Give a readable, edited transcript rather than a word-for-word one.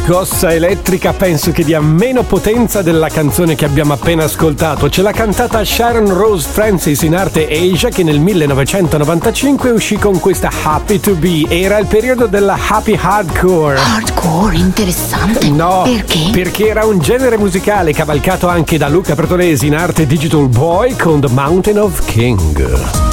Scossa elettrica penso che dia meno potenza della canzone che abbiamo appena ascoltato. Ce l'ha cantata Sharon Rose Francis, in arte Asia, che nel 1995 uscì con questa Happy to Be. Era il periodo della happy hardcore. Hardcore, interessante. No, perché? Perché era un genere musicale cavalcato anche da Luca Bertolesi, in arte Digital Boy, con The Mountain of King.